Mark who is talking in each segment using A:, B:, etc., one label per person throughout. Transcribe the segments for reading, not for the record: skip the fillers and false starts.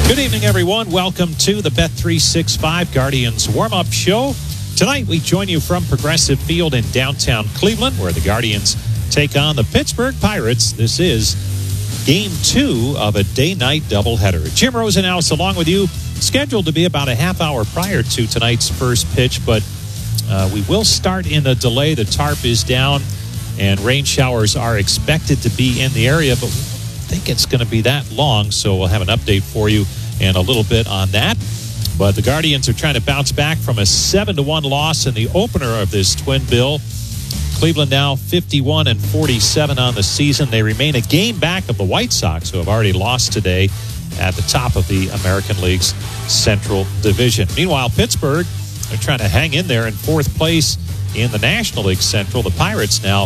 A: Good evening, everyone. Welcome to the Bet365 Guardians warm-up show. Tonight, we join you from Progressive Field in downtown Cleveland, where the Guardians take on the Pittsburgh Pirates. This is Game 2 of a day-night doubleheader. Jim Rosenhaus along with you, scheduled to be about a half hour prior to tonight's first pitch, but we will start in a delay. The tarp is down, and rain showers are expected to be in the area, but we don't think it's going to be that long, so we'll have an update for you in a little bit on that. But the Guardians are trying to bounce back from a 7-1 loss in the opener of this twin bill. Cleveland now 51-47 on the season. They remain a game back of the White Sox, who have already lost today at the top of the American League's Central Division. Meanwhile, Pittsburgh, they're trying to hang in there in fourth place in the National League Central. The Pirates now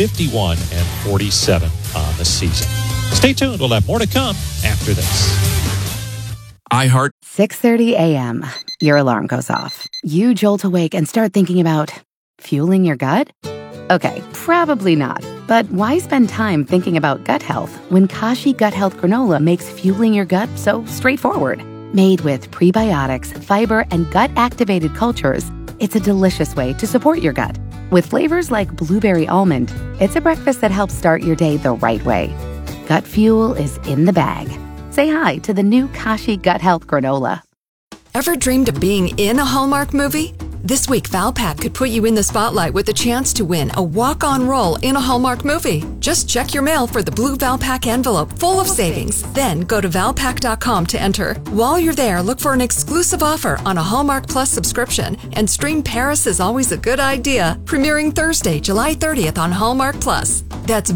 A: 51-47 on the season. Stay tuned. We'll have more to come after this.
B: iHeart.
C: 6:30 a.m. Your alarm goes off. You jolt awake and start thinking about fueling your gut? Okay, probably not. But why spend time thinking about gut health when Kashi Gut Health Granola makes fueling your gut so straightforward? Made with prebiotics, fiber, and gut-activated cultures, it's a delicious way to support your gut. With flavors like blueberry almond, it's a breakfast that helps start your day the right way. Gut fuel is in the bag. Say hi to the new Kashi Gut Health Granola.
D: Ever dreamed of being in a Hallmark movie? This week, Valpak could put you in the spotlight with a chance to win a walk-on role in a Hallmark movie. Just check your mail for the blue Valpak envelope full of savings. Then go to Valpak.com to enter. While you're there, look for an exclusive offer on a Hallmark Plus subscription and stream Paris is Always a Good Idea, premiering Thursday, July 30th on Hallmark Plus. That's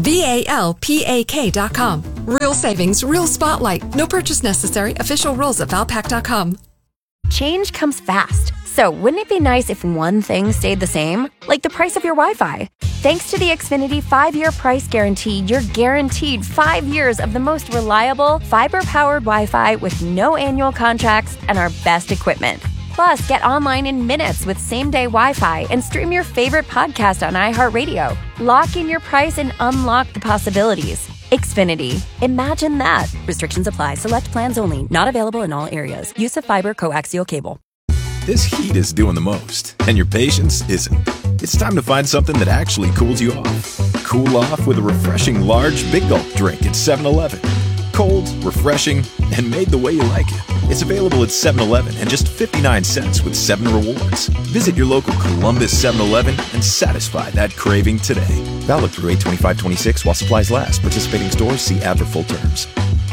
D: VALPAK.com. Real savings, real spotlight. No purchase necessary. Official rules at Valpak.com.
E: Change comes fast. So wouldn't it be nice if one thing stayed the same? Like the price of your Wi-Fi. Thanks to the Xfinity 5-year price guarantee, you're guaranteed 5 years of the most reliable, fiber-powered Wi-Fi with no annual contracts and our best equipment. Plus, get online in minutes with same-day Wi-Fi and stream your favorite podcast on iHeartRadio. Lock in your price and unlock the possibilities. Xfinity. Imagine that. Restrictions apply. Select plans only. Not available in all areas. Use of fiber coaxial cable.
B: This heat is doing the most, and your patience isn't. It's time to find something that actually cools you off. Cool off with a refreshing large Big Gulp drink at 7-Eleven. Cold, refreshing, and made the way you like it. It's available at 7-Eleven and just 59 cents with 7 rewards. Visit your local Columbus 7-Eleven and satisfy that craving today. Valid through 8/25/26 while supplies last. Participating stores, see ad for full terms.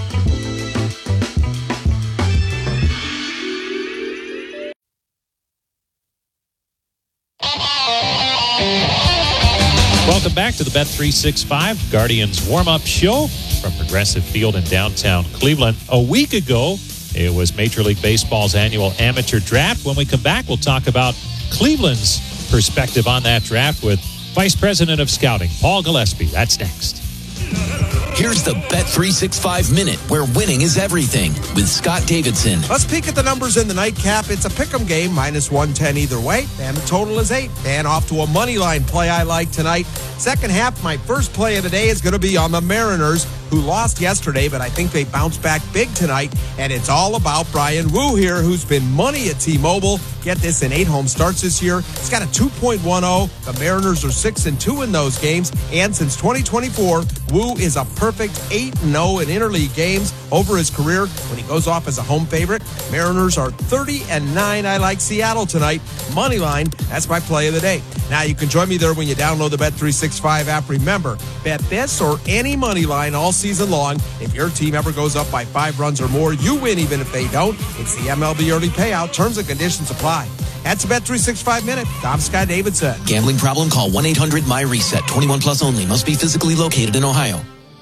A: Welcome back to the Bet365 Guardians warm-up show from Progressive Field in downtown Cleveland. A week ago, it was Major League Baseball's annual amateur draft. When we come back, we'll talk about Cleveland's perspective on that draft with Vice President of Scouting, Paul Gillespie. That's next.
F: Here's the Bet365 Minute, where winning is everything, with Scott Davidson.
G: Let's peek at the numbers in the nightcap. It's a pick'em game, -110 either way, and the total is 8. And off to a money line play I like tonight. Second half, my first play of the day is going to be on the Mariners, who lost yesterday, but I think they bounced back big tonight. And it's all about Bryan Woo here, who's been money at T-Mobile. Get this, in 8 home starts this year. He's got a 2.10. The Mariners are 6-2 in those games. And since 2024, Woo is a perfect 8-0 in interleague games over his career when he goes off as a home favorite. Mariners are 30-9. I like Seattle tonight. Money line, that's my play of the day. Now, you can join me there when you download the Bet365 app. Remember, bet this or any money line all season long. If your team ever goes up by 5 runs or more, you win even if they don't. It's the MLB early payout. Terms and conditions apply. That's a Bet365 Minute. I'm Scott Davidson.
F: Gambling problem? Call 1-800-MY-RESET. 21 plus only. Must be physically located in Ohio.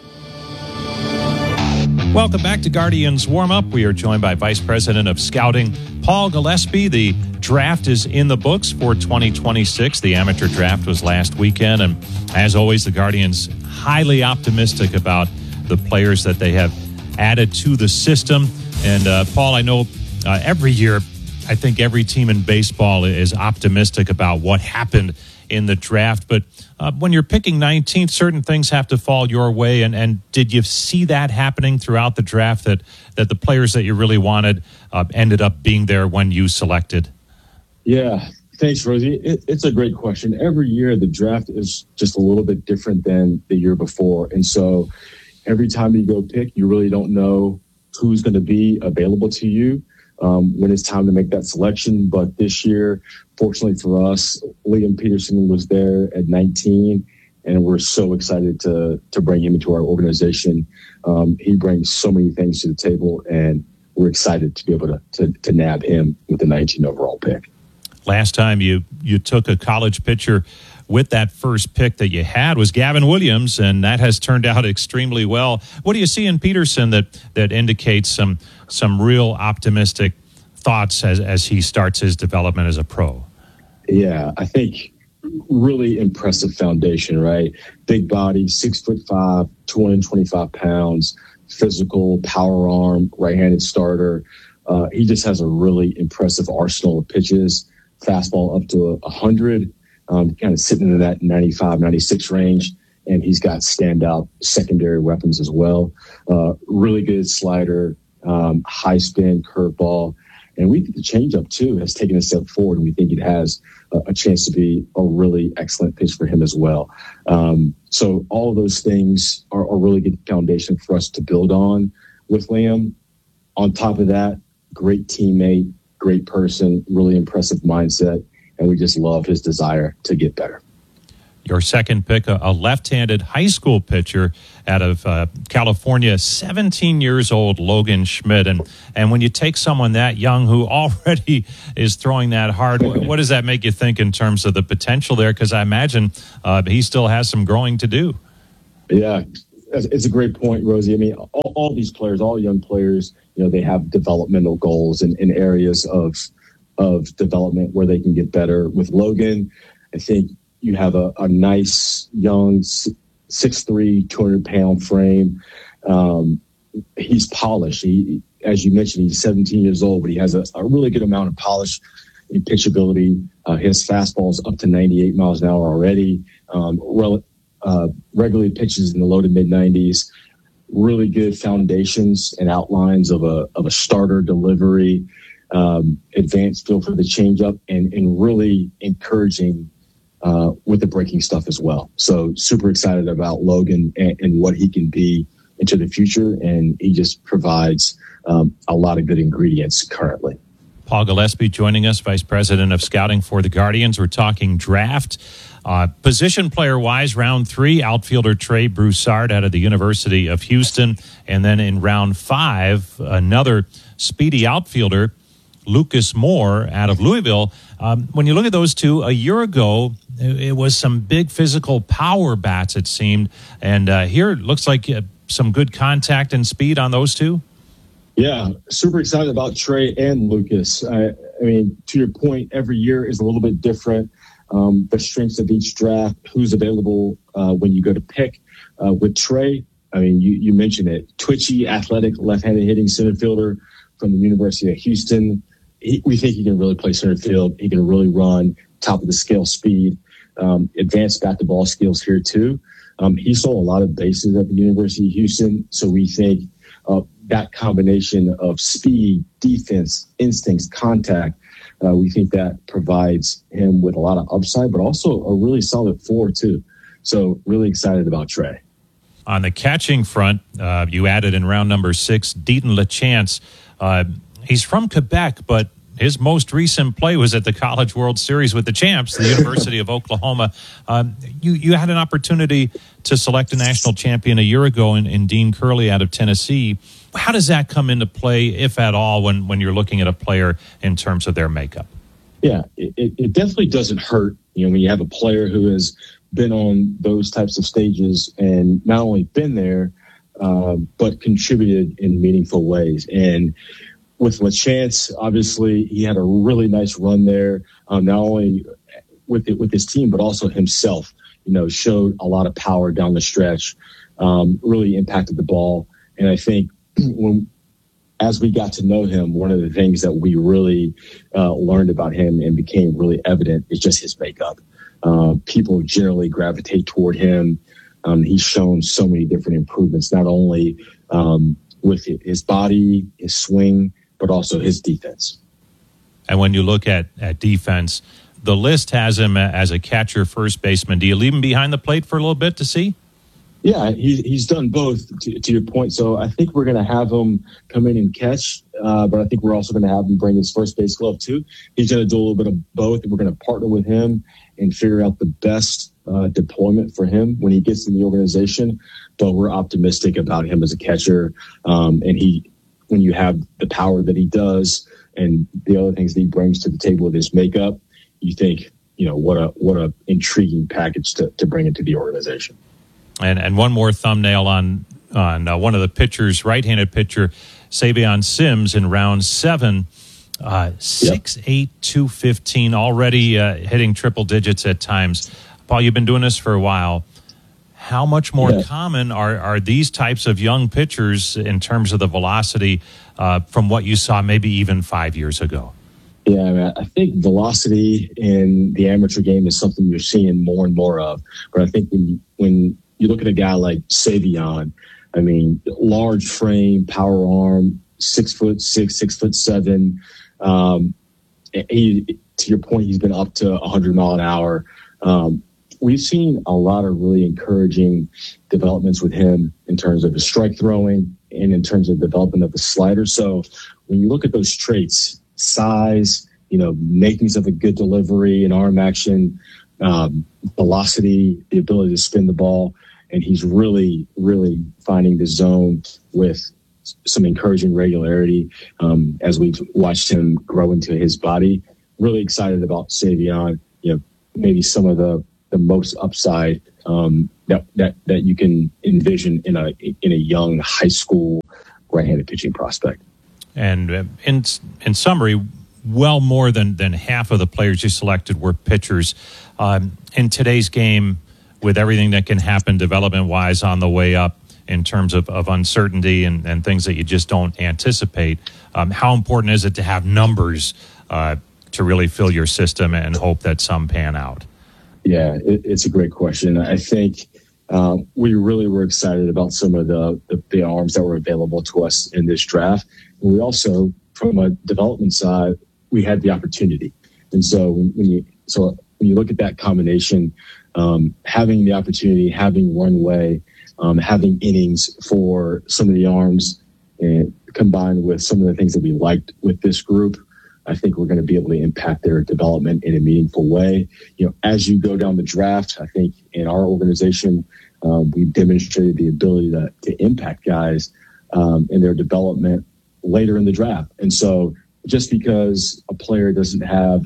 A: Welcome back to Guardians Warm-Up. We are joined by Vice President of Scouting, Paul Gillespie. The draft is in the books for 2026. The amateur draft was last weekend. And as always, the Guardians highly optimistic about the players that they have added to the system. And Paul, I know every year, I think every team in baseball is optimistic about what happened in the draft. But when you're picking 19th, certain things have to fall your way. And did you see that happening throughout the draft, that the players that you really wanted ended up being there when you selected?
H: Yeah. Thanks, Rosie. It's a great question. Every year, the draft is just a little bit different than the year before. And so every time you go pick, you really don't know who's going to be available to you when it's time to make that selection. But this year, fortunately for us, Liam Peterson was there at 19, and we're so excited to bring him into our organization. He brings so many things to the table, and we're excited to be able to nab him with the 19 overall pick.
A: Last time you took a college pitcher with that first pick that you had was Gavin Williams, and that has turned out extremely well. What do you see in Peterson that indicates some real optimistic thoughts as he starts his development as a pro?
H: Yeah, I think really impressive foundation, right? Big body, 6'5", 225 pounds, physical, power arm, right-handed starter. He just has a really impressive arsenal of pitches. Fastball up to 100, kind of sitting in that 95, 96 range. And he's got standout secondary weapons as well. Really good slider, high spin, curveball. And we think the changeup, too, has taken a step forward. And we think it has a chance to be a really excellent pitch for him as well. So all of those things are a really good foundation for us to build on with Liam. On top of that, great teammate, great person, really impressive mindset, and we just love his desire to get better.
A: Your second pick, a left-handed high school pitcher out of California, 17 years old, Logan Schmidt. And when you take someone that young who already is throwing that hard, what does that make you think in terms of the potential there? Because I imagine he still has some growing to do.
H: Yeah, it's a great point, Rosie. I mean, all these players, all young players, they have developmental goals in areas of development where they can get better. With Logan, I think you have a nice, young, 6'3", 200-pound frame. He's polished. As you mentioned, he's 17 years old, but he has a really good amount of polish in pitchability. His fastball is up to 98 miles an hour already. Regularly pitches in the low to mid-90s. Really good foundations and outlines of a starter delivery, advanced feel for the changeup, and really encouraging with the breaking stuff as well. So super excited about Logan and what he can be into the future, and he just provides a lot of good ingredients currently.
A: Paul Gillespie joining us, Vice President of Scouting for the Guardians. We're talking draft. Position player-wise, round 3, outfielder Trey Broussard out of the University of Houston. And then in round 5, another speedy outfielder, Lucas Moore out of Louisville. When you look at those two, a year ago, it was some big physical power bats, it seemed. And here it looks like some good contact and speed on those two.
H: Yeah, super excited about Trey and Lucas. I mean, to your point, every year is a little bit different. The strengths of each draft, who's available when you go to pick. With Trey, I mean, you mentioned it. Twitchy, athletic, left-handed hitting center fielder from the University of Houston. We think he can really play center field. He can really run, top of the scale speed, advanced bat-to-ball skills here too. He stole a lot of bases at the University of Houston, so we think that combination of speed, defense, instincts, contact, we think that provides him with a lot of upside, but also a really solid floor too. So really excited about Trey.
A: On the catching front, you added in round number 6, Deaton LeChance. He's from Quebec, but his most recent play was at the College World Series with the champs, the University of Oklahoma. You had an opportunity to select a national champion a year ago in Dean Curley out of Tennessee. How does that come into play, if at all, when you're looking at a player in terms of their makeup?
H: Yeah, it definitely doesn't hurt, when you have a player who has been on those types of stages and not only been there, but contributed in meaningful ways. And with LeChance, obviously, he had a really nice run there, not only with his team, but also himself. Showed a lot of power down the stretch, really impacted the ball. And I think as we got to know him, one of the things that we really learned about him and became really evident is just his makeup. People generally gravitate toward him. He's shown so many different improvements, not only with his body, his swing, but also his defense.
A: And when you look at defense, the list has him as a catcher, first baseman. Do you leave him behind the plate for a little bit to see?
H: Yeah, he's done both, to your point. So I think we're going to have him come in and catch, but I think we're also going to have him bring his first base glove too. He's going to do a little bit of both. We're going to partner with him and figure out the best deployment for him when he gets in the organization. But we're optimistic about him as a catcher. And when you have the power that he does and the other things that he brings to the table with his makeup, you think, what a intriguing package to bring into the organization.
A: And one more thumbnail on one of the pitchers, right-handed pitcher, Savion Sims in round 7, 6'8", 215, already hitting triple digits at times. Paul, you've been doing this for a while. How much more common are these types of young pitchers in terms of the velocity from what you saw maybe even 5 years ago?
H: Yeah, I mean, I think velocity in the amateur game is something you're seeing more and more of. But I think when you look at a guy like Savion, I mean, large frame, power arm, 6'6", 6'7". To your point, he's been up to 100 mile an hour. We've seen a lot of really encouraging developments with him in terms of his strike throwing and in terms of development of the slider. So when you look at those traits, size, makings of a good delivery and arm action, velocity, the ability to spin the ball, and he's really, really finding the zone with some encouraging regularity as we've watched him grow into his body. Really excited about Savion. Maybe some of the most upside that you can envision in a young high school right-handed pitching prospect.
A: And in summary, well more than half of the players you selected were pitchers. In today's game, with everything that can happen development-wise on the way up in terms of uncertainty and things that you just don't anticipate, how important is it to have numbers to really fill your system and hope that some pan out?
H: Yeah, it's a great question. I think we really were excited about some of the arms that were available to us in this draft. And we also, from a development side, we had the opportunity. And so when you look at that combination, having the opportunity, having runway, having innings for some of the arms, and combined with some of the things that we liked with this group, I think we're going to be able to impact their development in a meaningful way. As you go down the draft, I think in our organization, we've demonstrated the ability to impact guys in their development later in the draft. And so just because a player doesn't have,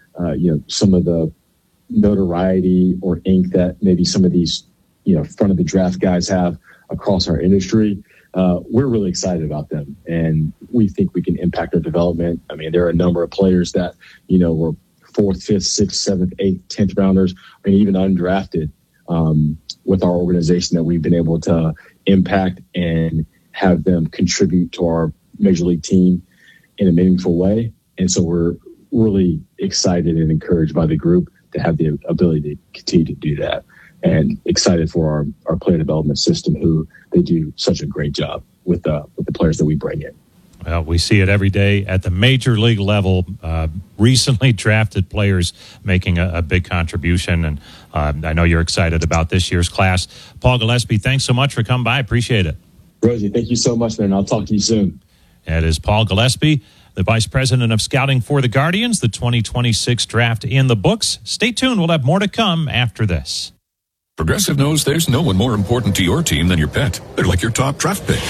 H: some of the notoriety or ink that maybe some of these, front of the draft guys have across our industry, we're really excited about them, and we think we can impact their development. I mean, there are a number of players that, were 4th, 5th, 6th, 7th, 8th, 10th rounders, and even undrafted with our organization that we've been able to impact and have them contribute to our major league team in a meaningful way. And so we're really excited and encouraged by the group to have the ability to continue to do that, and excited for our player development system, who they do such a great job with the players that we bring in.
A: Well, we see it every day at the major league level. Recently drafted players making a big contribution, and I know you're excited about this year's class. Paul Gillespie, thanks so much for coming by. Appreciate it.
H: Rosie, thank you so much, man. I'll talk to you soon.
A: That is Paul Gillespie, the Vice President of Scouting for the Guardians. The 2026 draft in the books. Stay tuned. We'll have more to come after this.
I: Progressive knows there's no one more important to your team than your pet. They're like your top draft pick.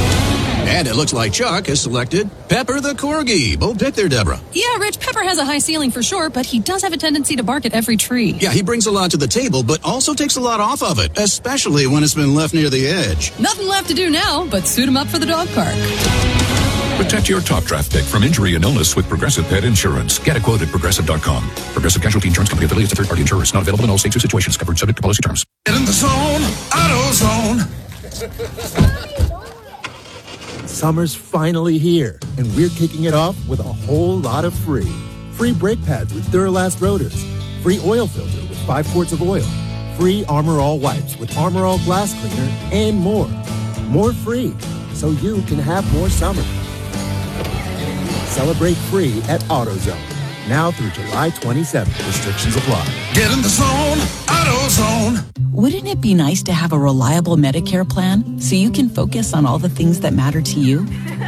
J: And it looks like Chuck has selected Pepper the Corgi. Bold pick there, Deborah.
K: Yeah, Rich, Pepper has a high ceiling for sure, but he does have a tendency to bark at every tree.
J: Yeah, he brings a lot to the table, but also takes a lot off of it, especially when it's been left near the edge.
K: Nothing left to do now but suit him up for the dog park.
I: Protect your top draft pick from injury and illness with Progressive Pet Insurance. Get a quote at Progressive.com. Progressive Casualty Insurance Company affiliates of third-party insurers. Not available in all states or situations. Covered subject to policy terms.
L: Get in the zone. AutoZone.
M: Summer's finally here, and we're kicking it off with a whole lot of free. Free brake pads with Duralast rotors. Free oil filter with 5 quarts of oil, free Armor All wipes with Armor All glass cleaner, and more. More free, so you can have more summer. Celebrate free at AutoZone. Now through July 27th. Restrictions apply.
L: Get in the zone, AutoZone.
N: Wouldn't it be nice to have a reliable Medicare plan so you can focus on all the things that matter to you?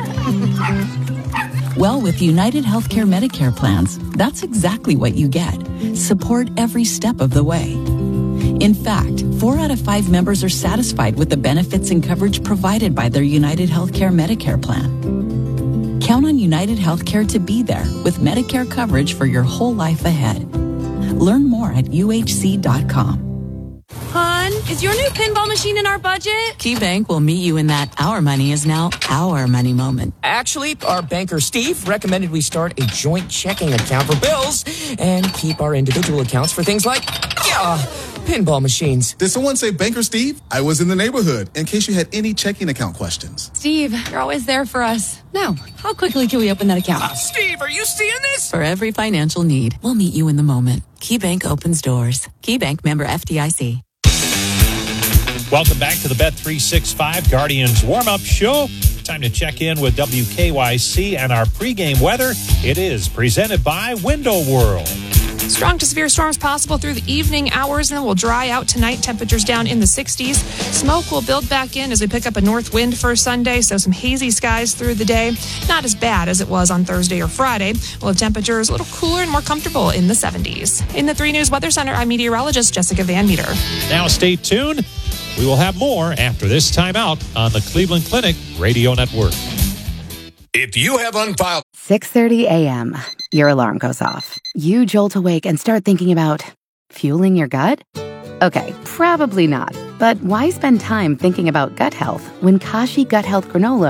N: Well, with United Healthcare Medicare plans, that's exactly what you get. Support every step of the way. In fact, 4 out of 5 members are satisfied with the benefits and coverage provided by their United Healthcare Medicare plan. Count on United Healthcare to be there with Medicare coverage for your whole life ahead. Learn more at uhc.com.
K: Hon, is your new pinball machine in our budget?
N: KeyBank will meet you in that our money is now our money moment.
O: Actually, our banker Steve recommended we start a joint checking account for bills and keep our individual accounts for things like pinball machines.
P: Did someone say Banker Steve? I was in the neighborhood in case you had any checking account questions.
K: Steve, you're always there for us. Now, how quickly can we open that account?
O: Steve, are you seeing this?
N: For every financial need, we'll meet you in the moment. KeyBank opens doors. KeyBank, member FDIC.
A: Welcome back to the Bet365 Guardians warm-up show. Time to check in with WKYC and our pregame weather. It is presented by Window World.
Q: Strong to severe storms possible through the evening hours, and then we'll dry out tonight. Temperatures down in the 60s. Smoke will build back in as we pick up a north wind for Sunday, so some hazy skies through the day. Not as bad as it was on Thursday or Friday. We'll have temperatures a little cooler and more comfortable in the 70s. In the 3 News Weather Center, I'm meteorologist Jessica Van Meter.
A: Now stay tuned. We will have more after this timeout on the Cleveland Clinic Radio Network.
L: If you have unfiled
C: 6:30 a.m. Your alarm goes off. You jolt awake and start thinking about fueling your gut? Okay, probably not. But why spend time thinking about gut health when Kashi Gut Health Granola